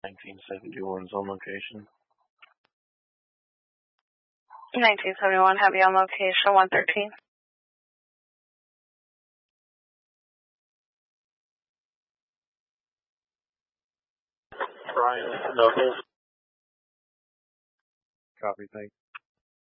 1971's on location. 1971, heavy on location, 113. Brian, Knuckles. Copy, thanks.